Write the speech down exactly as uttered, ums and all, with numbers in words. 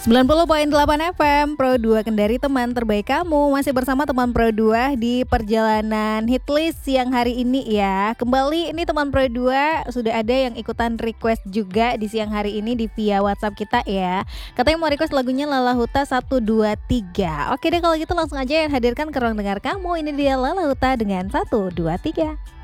sembilan puluh koma delapan F M Pro dua Kendari, teman terbaik kamu. Masih bersama teman Pro dua di perjalanan hitlist siang hari ini ya. Kembali ini teman Pro dua sudah ada yang ikutan request juga di siang hari ini di via WhatsApp kita ya. Katanya mau request lagunya Lala Huta satu dua tiga. Oke deh kalau gitu langsung aja yang hadirkan ke ruang dengar kamu. Ini dia Lala Huta dengan satu dua tiga.